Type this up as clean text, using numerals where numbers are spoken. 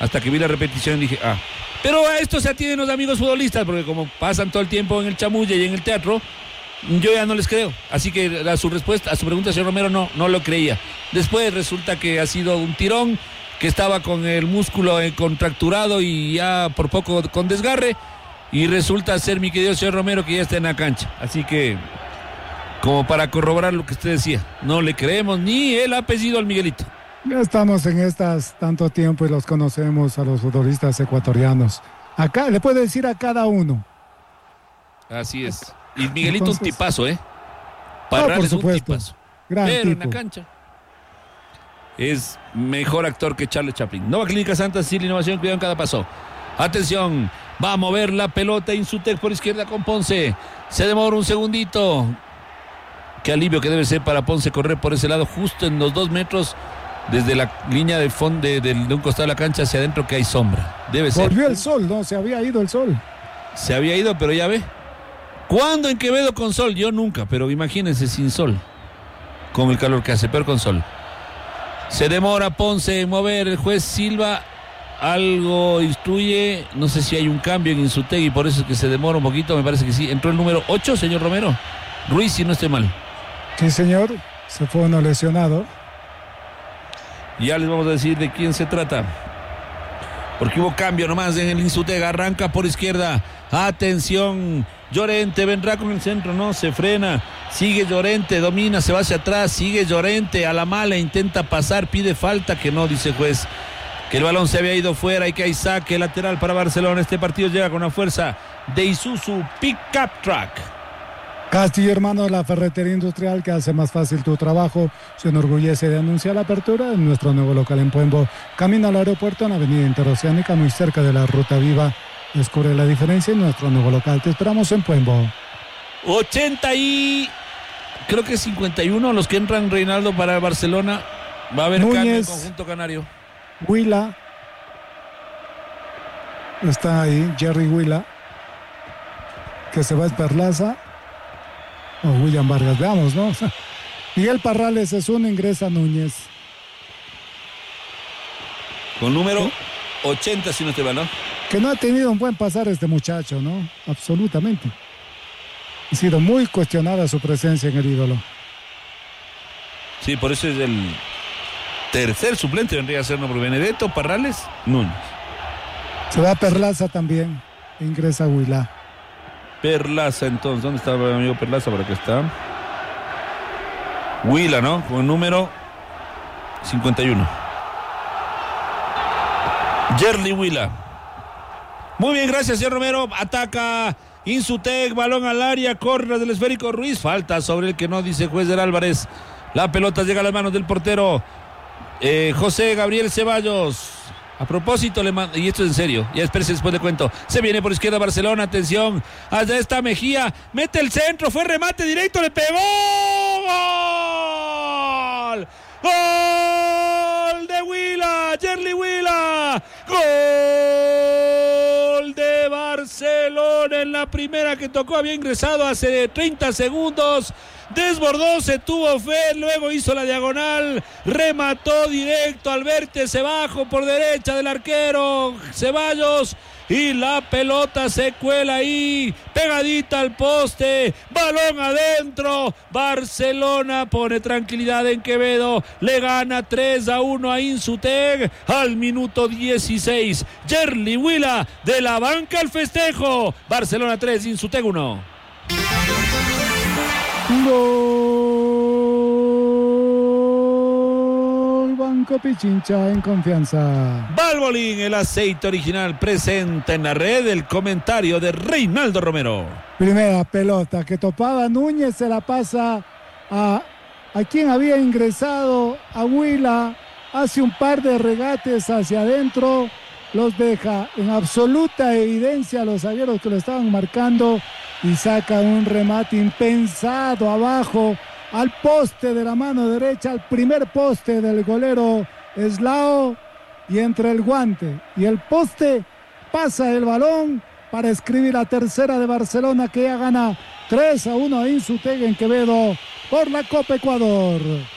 Hasta que vi la repetición dije, Pero a esto se atienden los amigos futbolistas, porque como pasan todo el tiempo en el chamulle y en el teatro, yo ya no les creo. Así que a su pregunta, señor Romero, no lo creía. Después resulta que ha sido un tirón, que estaba con el músculo contracturado y ya por poco con desgarre, y resulta ser, mi querido señor Romero, que ya está en la cancha. Así que, como para corroborar lo que usted decía, no le creemos ni el apellido al Miguelito. Ya estamos en estas tanto tiempo y los conocemos a los futbolistas ecuatorianos. Acá le puede decir a cada uno. Así es. Y Miguelito Entonces, un tipazo, por supuesto. Un tipazo. Gran Pero tipo. en la cancha es mejor actor que Charles Chaplin. Nova Clínica Santa Cecilia, innovación, cuidado en cada paso. Atención, va a mover la pelota Insutec por izquierda con Ponce. Se demora un segundito. Qué alivio que debe ser para Ponce correr por ese lado, justo en los 2 metros desde la línea de fondo de un costado de la cancha hacia adentro, que hay sombra. Debe ser. Volvió el sol, ¿no? Se había ido el sol. Se había ido, pero ya ve. ¿Cuándo en Quevedo con sol? Yo nunca, pero imagínense sin sol. Con el calor que hace, pero con sol. Se demora Ponce en mover. El juez Silva algo instruye. No sé si hay un cambio en Insutec y por eso es que se demora un poquito. Me parece que sí. Entró el número 8, señor Romero. Ruiz, si no estoy mal. Sí, señor. Se fue uno lesionado. Ya les vamos a decir de quién se trata. Porque hubo cambio nomás en el Insutec. Arranca por izquierda. Atención. Llorente vendrá con el centro, no, se frena. Sigue Llorente, domina, se va hacia atrás. Sigue Llorente a la mala, intenta pasar, pide falta, que no, dice el juez. Que el balón se había ido fuera y que hay saque lateral para Barcelona. Este partido llega con la fuerza de Isuzu Pickup Truck. Castillo, hermano, la ferretería industrial que hace más fácil tu trabajo. Se enorgullece de anunciar la apertura de nuestro nuevo local en Puembo, camino al aeropuerto en Avenida Interoceánica, muy cerca de la Ruta Viva. Descubre la diferencia en nuestro nuevo local. Te esperamos en Puembo. 80 y... creo que 51 los que entran, Reinaldo, para Barcelona. Va a haber Núñez, cambio en conjunto canario. Huila. Está ahí Jerry Huila, que se va a Esperlaza. O William Vargas, veamos, ¿no? Miguel Parrales es uno, ingresa Núñez. Con número 80, si no te va, ¿no? Que no ha tenido un buen pasar este muchacho, ¿no? Absolutamente. Ha sido muy cuestionada su presencia en el ídolo. Sí, por eso es el tercer suplente, vendría a ser, ¿no? Por Benedetto, Parrales, Núñez. Se va a Perlaza también. Ingresa Huila. Perlaza, entonces, ¿dónde está mi amigo Perlaza? Por acá está. Huila, ¿no? Con el número 51. Jerly Huila. Muy bien, gracias, señor Romero. Ataca Insutec, balón al área, corre del esférico Ruiz. Falta sobre el que no, dice juez del Álvarez. La pelota llega a las manos del portero José Gabriel Ceballos. A propósito, y esto es en serio, ya espérese, después le cuento. Se viene por izquierda Barcelona, atención. Allá está Mejía, mete el centro, fue remate directo, le pegó. ¡Gol! ¡Gol de Huila! ¡Jerly Huila! ¡Gol de Barcelona! En la primera que tocó, había ingresado hace 30 segundos. Desbordó, se tuvo fe, luego hizo la diagonal, remató directo al vértice bajo por derecha del arquero Ceballos y la pelota se cuela ahí, pegadita al poste, balón adentro. Barcelona pone tranquilidad en Quevedo, le gana 3-1 a Insutec al minuto 16. Jerly Huila de la banca al festejo. Barcelona 3, Insutec 1. Gol Banco Pichincha en confianza. Valvoline, el aceite original, presenta en la red el comentario de Reinaldo Romero. Primera pelota que topaba Núñez, se la pasa a quien había ingresado, a Huila, hace un par de regates hacia adentro, los deja en absoluta evidencia a los zagueros que lo estaban marcando y saca un remate impensado abajo al poste de la mano derecha, al primer poste del golero Eslao, y entre el guante y el poste pasa el balón para escribir la tercera de Barcelona, que ya gana 3-1 a Insutec en Quevedo por la Copa Ecuador.